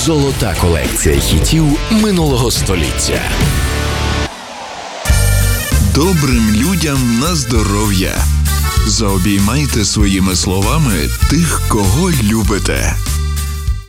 Золота колекція хітів минулого століття. Добрим людям на здоров'я. Заобіймайте своїми словами тих, кого любите.